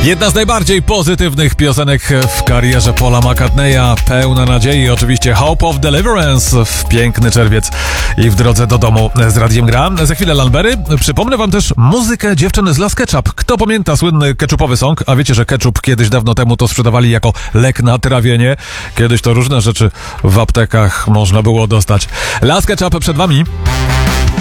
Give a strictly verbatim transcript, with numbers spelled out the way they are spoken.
Jedna z najbardziej pozytywnych piosenek w karierze Paula McCartneya, pełna nadziei, oczywiście Hope of Deliverance w piękny czerwiec i w drodze do domu z Radiem Gra. Za chwilę Lambery. Przypomnę wam też muzykę dziewczyny z Las Ketchup. Kto pamięta słynny ketchupowy song? A wiecie, że ketchup kiedyś dawno temu to sprzedawali jako lek na trawienie. Kiedyś to różne rzeczy w aptekach można było dostać. Las Ketchup przed wami.